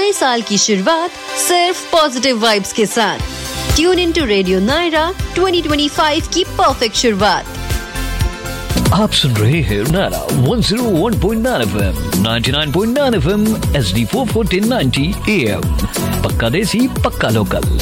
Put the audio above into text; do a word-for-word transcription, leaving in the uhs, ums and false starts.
नए साल की शुरुआत सिर्फ पॉजिटिव वाइब्स के साथ। Tune in to radio Naira twenty twenty five की परफेक्ट शुरुआत। आप सुन रहे हैं Naira one zero one point nine FM, ninety nine point nine FM, HD four fourteen ninety am. पक्का देसी, पक्का लोकल।